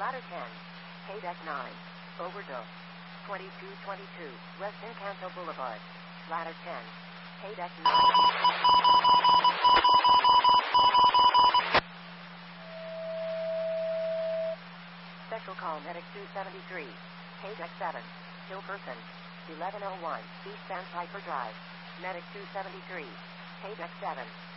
Ladder 10. Haydeck 9. Overdose. 2222. West Encanto Boulevard. Ladder 10. Haydeck 9. Special call Medic 273. Haydeck 7. Kill person. 1101 East Sandpiper Drive. Medic 273. Haydeck 7.